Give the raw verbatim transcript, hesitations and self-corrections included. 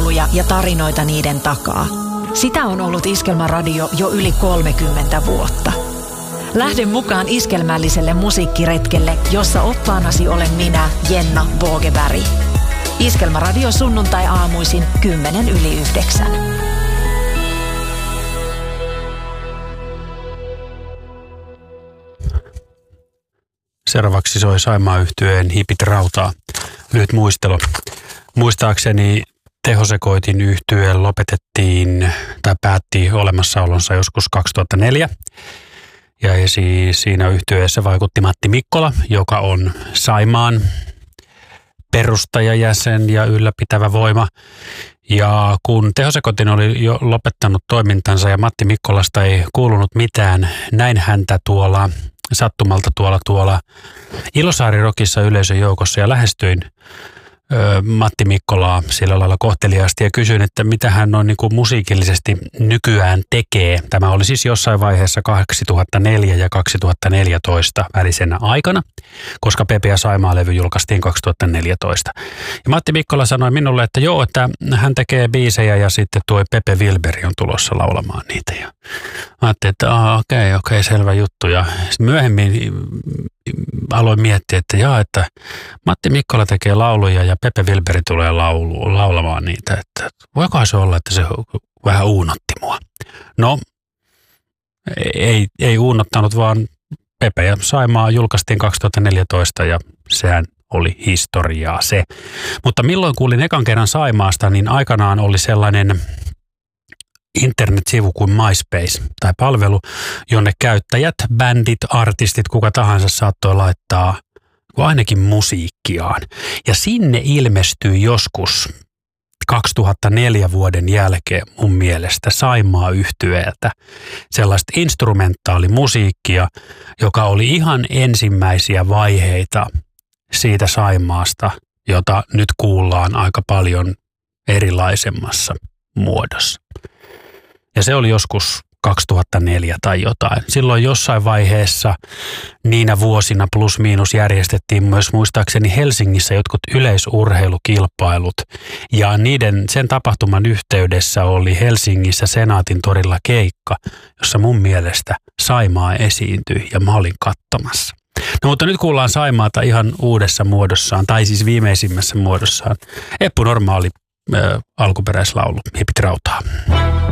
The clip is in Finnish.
lauluja ja tarinoita niiden takaa. Sitä on ollut Iskelmäradio jo yli kolmekymmentä vuotta. Lähde mukaan iskelmälliselle musiikkiretkelle, jossa oppaanasi olen minä, Jenna Vågeberg. Iskelmäradio sunnuntai-aamuisin kymmenen yli yhdeksän. Seuraavaksi soi Saimaa-yhtyeen Hipit rautaa. Lyhyt muistelu. Muistaakseni Tehosekoitin yhtye lopetettiin tai päätti olemassaolonsa joskus kaksituhattaneljä. Ja siis siinä yhtyeessä vaikutti Matti Mikkola, joka on Saimaan perustajajäsen ja ylläpitävä voima. Ja kun Tehosekoitin oli jo lopettanut toimintansa ja Matti Mikkolasta ei kuulunut mitään, näin häntä tuolla sattumalta tuolla, tuolla Ilosaari-rokissa yleisön joukossa ja lähestyin ö, Matti Mikkolaa sillä lailla kohteliaasti ja kysyin, että mitä hän noin niin kuin musiikillisesti nykyään tekee. Tämä oli siis jossain vaiheessa kaksituhattaneljä ja kaksituhattaneljätoista välisenä aikana, koska Pepe ja Saimaa-levy julkaistiin kaksituhattaneljätoista. Ja Matti Mikkola sanoi minulle, että joo, että hän tekee biisejä ja sitten tuo Pepe Wilberi on tulossa laulamaan niitä. Ja mä ajattelin, että okei, okei, okay, selvä juttu. Ja myöhemmin aloin miettiä, että jaa, että Matti Mikkola tekee lauluja ja Pepe Wilberi tulee laulu, laulamaan niitä. Että voikohan se olla, että se vähän uunotti mua. No, ei, ei uunottanut, vaan Pepe ja Saimaa julkaistiin kaksituhattaneljätoista ja sehän oli historiaa se. Mutta milloin kuulin ekan kerran Saimaasta, niin aikanaan oli sellainen internetsivu kuin MySpace tai palvelu, jonne käyttäjät, bändit, artistit, kuka tahansa saattoi laittaa ainakin musiikkiaan. Ja sinne ilmestyi joskus kaksituhattaneljä vuoden jälkeen mun mielestä Saimaa-yhtyeeltä sellaista instrumentaalimusiikkia, joka oli ihan ensimmäisiä vaiheita siitä Saimaasta, jota nyt kuullaan aika paljon erilaisemmassa muodossa. Ja se oli joskus kaksituhattaneljä tai jotain. Silloin jossain vaiheessa niinä vuosina plus miinus järjestettiin myös muistaakseni Helsingissä jotkut yleisurheilukilpailut. Ja niiden, sen tapahtuman yhteydessä oli Helsingissä Senaatin torilla keikka, jossa mun mielestä Saimaa esiintyi ja mä olin katsomassa. No mutta nyt kuullaan Saimaata ihan uudessa muodossaan, tai siis viimeisimmässä muodossaan. Eppu Normaali äh, alkuperäislaulu, Hipit rautaa.